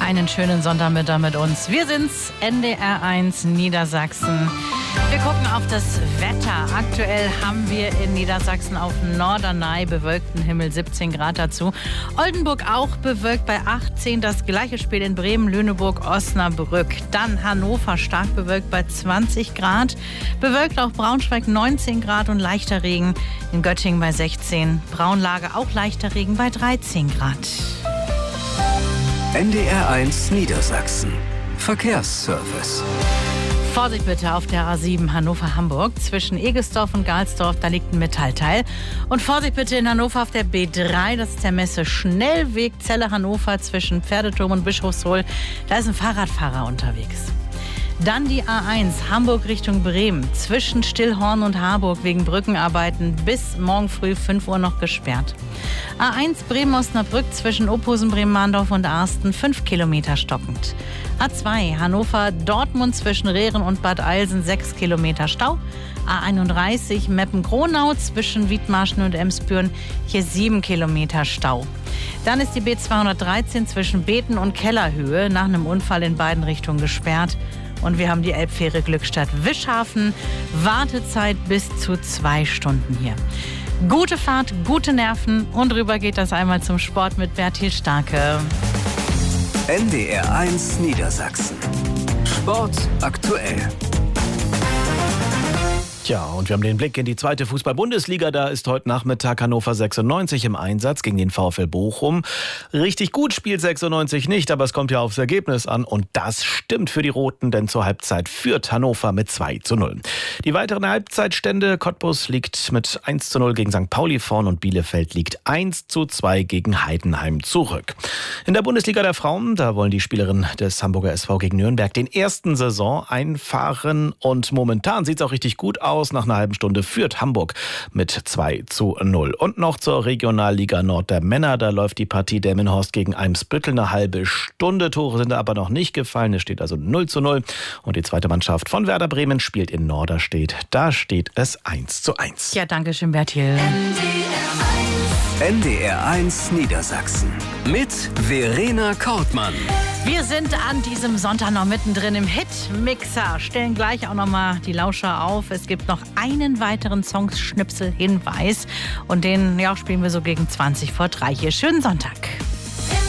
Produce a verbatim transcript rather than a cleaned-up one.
einen schönen Sonntagmittag mit uns. Wir sind's, N D R eins Niedersachsen. Wir gucken auf das Wetter. Aktuell haben wir in Niedersachsen auf Norderney bewölkten Himmel, siebzehn Grad dazu. Oldenburg auch bewölkt bei achtzehn. Das gleiche Spiel in Bremen, Lüneburg, Osnabrück. Dann Hannover stark bewölkt bei zwanzig Grad. Bewölkt auch Braunschweig neunzehn Grad und leichter Regen in Göttingen bei sechzehn. Braunlage auch leichter Regen bei dreizehn Grad. N D R eins Niedersachsen. Verkehrsservice. Vorsicht bitte auf der A sieben Hannover-Hamburg zwischen Egesdorf und Galsdorf, da liegt ein Metallteil. Und Vorsicht bitte in Hannover auf der B drei, das ist der Messe-Schnellweg Celle-Hannover zwischen Pferdeturm und Bischofshohl. Da ist ein Fahrradfahrer unterwegs. Dann die A eins Hamburg Richtung Bremen zwischen Stillhorn und Harburg wegen Brückenarbeiten bis morgen früh fünf Uhr noch gesperrt. A eins Bremen-Osnabrück zwischen Ophusen, Bremen-Mahndorf und Arsten fünf Kilometer stockend. A zwei Hannover-Dortmund zwischen Rehren und Bad Eilsen sechs Kilometer Stau. A einunddreißig Meppen-Gronau zwischen Wiedmarschen und Emsbüren hier sieben Kilometer Stau. Dann ist die B zweihundertdreizehn zwischen Beten und Kellerhöhe nach einem Unfall in beiden Richtungen gesperrt. Und wir haben die Elbfähre Glückstadt-Wischhafen. Wartezeit bis zu zwei Stunden hier. Gute Fahrt, gute Nerven und rüber geht das einmal zum Sport mit Bertil Starke. N D R eins Niedersachsen. Sport aktuell. Tja, und wir haben den Blick in die zweite Fußball-Bundesliga. Da ist heute Nachmittag Hannover sechsundneunzig im Einsatz gegen den VfL Bochum. Richtig gut spielt sechsundneunzig nicht, aber es kommt ja aufs Ergebnis an. Und das stimmt für die Roten, denn zur Halbzeit führt Hannover mit zwei zu null. Die weiteren Halbzeitstände: Cottbus liegt mit eins zu null gegen Sankt Pauli vorn und Bielefeld liegt eins zu zwei gegen Heidenheim zurück. In der Bundesliga der Frauen, da wollen die Spielerinnen des Hamburger S V gegen Nürnberg den ersten Saison einfahren. Und momentan sieht es auch richtig gut aus. Nach einer halben Stunde führt Hamburg mit zwei zu null. Und noch zur Regionalliga Nord der Männer. Da läuft die Partie Delmenhorst gegen Eimsbüttel eine halbe Stunde. Tore sind aber noch nicht gefallen. Es steht also null zu null. Und die zweite Mannschaft von Werder Bremen spielt in Norderstedt. Da steht es eins zu eins. Ja, danke schön, Bertil. N D R eins Niedersachsen mit Verena Kortmann. Wir sind an diesem Sonntag noch mittendrin im Hit-Mixer. Stellen gleich auch noch mal die Lauscher auf. Es gibt noch einen weiteren Songschnipsel-Hinweis. Und den ja, spielen wir so gegen zwanzig vor drei hier. Schönen Sonntag.